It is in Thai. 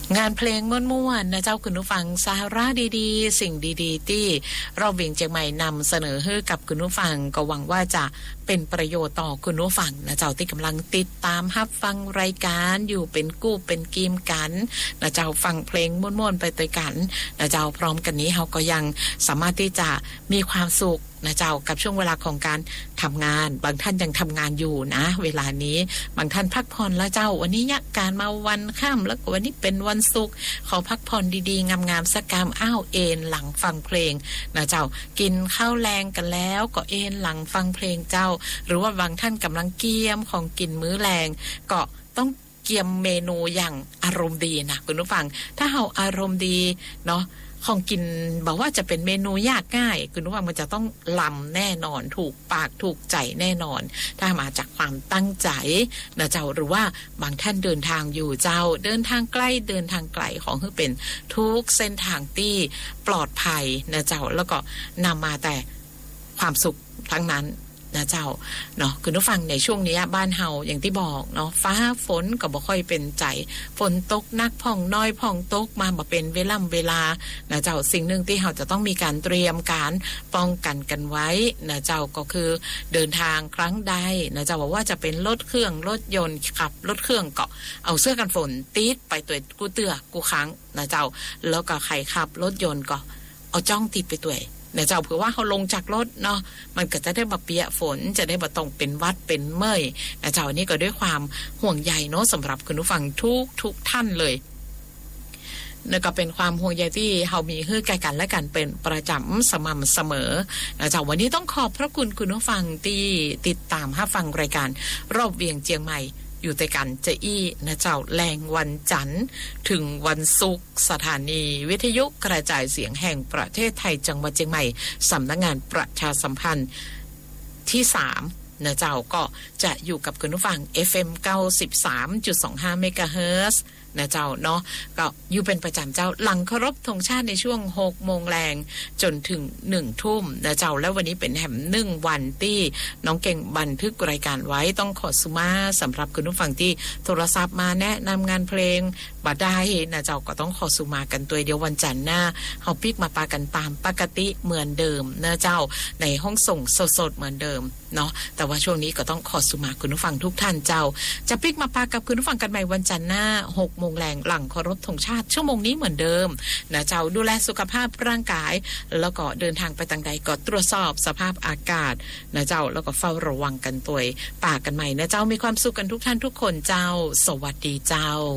งานเพลงม่วนๆนะเจ้าคุณผู้ฟังสาระดีๆสิ่งดีๆที่เราเวียงเชียงใหม่นำเสนอให้กับคุณผู้ฟังก็หวังว่าจะเป็นประโยชน์ต่อคุณผู้ฟังนะเจ้าที่กำลังติดตามรับฟังรายการอยู่เป็นกู้เป็นกีมกันนะเจ้าฟังเพลงม่วนๆไปด้วยกันนะเจ้าพร้อมกันนี้เราก็ยังสามารถที่จะมีความสุขนะเจ้ากับช่วงเวลาของการทำงานบางท่านยังทำงานอยู่นะเวลานี้บางท่านพักผ่อนแล้วเจ้าวันนี้เนี่ยการมาวันค่ำแล้ววันนี้เป็นวันศุกร์ขอพักผ่อนดีๆงามๆสักกามอ้าวเอนหลังฟังเพลงนะเจ้ากินข้าวแรงกันแล้วก็เอนหลังฟังเพลงเจ้าหรือว่าบางท่านกำลังเกี๊ยมของกินมื้อแรงก็ต้องเกี๊ยมเมนูอย่างอารมณ์ดีนะคุณผู้ฟังถ้าเฮาอารมณ์ดีเนาะของกินบอกว่าจะเป็นเมนูยากง่ายคุณผู้ฟังมันจะต้องล้ำแน่นอนถูกปากถูกใจแน่นอนถ้ามาจากความตั้งใจนะเจ้าหรือว่าบางท่านเดินทางอยู่เจ้าเดินทางใกล้เดินทางไกลของคือเป็นทุกเส้นทางที่ปลอดภัยนะเจ้าแล้วก็นำมาแต่ความสุขทั้งนั้นนะเจ้าเนาะคุณผู้ฟังในช่วงนี้บ้านเฮาอย่างที่บอกเนาะฟ้าฝนก็บ่ค่อยเป็นใจฝนตกนักพ่องน้อยพ่องตกมาบ่เป็นเวลานะเจ้าสิ่งหนึ่งที่เฮาจะต้องมีการเตรียมการป้องกันกันไว้นะเจ้าก็คือเดินทางครั้งใดนะเจ้าบอกว่าจะเป็นรถเครื่องรถยนต์ขับรถเครื่องก็เอาเสื้อกันฝนติดไปตัวกูเตือกูค้างนะเจ้าแล้วก็ใครขับรถยนต์ก็เอาจ้องติดไปตัวนะเจ้าเผื่อว่าเขาลงจากรถเนาะมันก็จะได้บ่เปียฝนจะได้บ่ต้องเป็นวัดเป็นเมื่อยนะเจ้านี่ก็ด้วยความห่วงใยเนาะสำหรับคุณผู้ฟังทุกท่านเลยนี่ก็เป็นความห่วงใยที่เฮามีให้แก่กันและกันเป็นประจำสม่ำเสมอนะเจ้าวันนี้ต้องขอบพระคุณคุณผู้ฟังที่ติดตามรับฟังรายการรอบเวียงเจียงใหม่อยู่แต่กันจะอี้นะเจ้าแรงวันจันทร์ถึงวันศุกร์สถานีวิทยุกระจายเสียงแห่งประเทศไทยจังหวัดเชียงใหม่สำนักงานประชาสัมพันธ์ที่3นะเจ้าก็จะอยู่กับคุณผู้ฟัง FM 93.25 เมกะเฮิรตซ์นะเจ้าเนาะก็อยู่เป็นประจำเจ้าหลังเคารพธงชาติในช่วง 6 โมงแรงจนถึง 1 ทุ่มนะเจ้าแล้ววันนี้เป็นแหม1 วันที่น้องเก่งบันทึกรายการไว้ต้องขอสุมาสำหรับคุณผู้ฟังที่โทรศัพท์มาแนะนำงานเพลงบ่ได้นะเจ้าก็ต้องขอสุมากันตัวเดียววันจันทร์หน้าเฮาปิกมาปากันตามปกติเหมือนเดิมนะเจ้าในห้องส่งสดๆเหมือนเดิมเนาะแต่ว่าช่วงนี้ก็ต้องขอสุมาคุณผู้ฟังทุกท่านเจ้าจะปิกมาปากับคุณผู้ฟังกันใหม่วันจันทร์หน้า 6 โมงแรงหลังเคารพธงชาติชั่วโมงนี้เหมือนเดิมนะเจ้าดูแลสุขภาพร่างกายแล้วก็เดินทางไปทางใดก็ตรวจสอบสภาพอากาศนะเจ้าแล้วก็เฝ้าระวังกันตัวปากกันใหม่นะเจ้ามีความสุขกันทุกท่านทุกคนเจ้าสวัสดีเจ้า